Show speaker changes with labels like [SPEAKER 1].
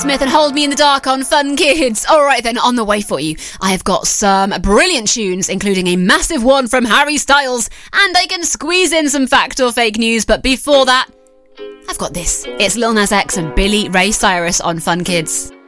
[SPEAKER 1] Smith and Hold Me in the Dark on Fun Kids. All right then, on the way for you, I have got some brilliant tunes, including a massive one from Harry Styles, and I can squeeze in some fact or fake news, but before that, I've got this. It's Lil Nas X and Billy Ray Cyrus on Fun Kids.